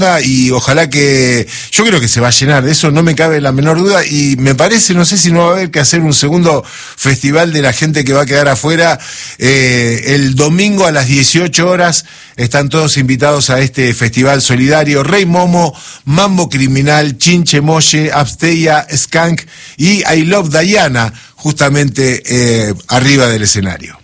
y ojalá que, yo creo que se va a llenar, de eso no me cabe la menor duda, y me parece, no sé si no va a haber que hacer un segundo festival de la gente que va a quedar afuera, el domingo a las 18 horas, están todos invitados a este festival solidario, Rey Momo, Mambo Criminal, Chinche Molle, Absteya, Skank y I Love Diana, justamente arriba del escenario.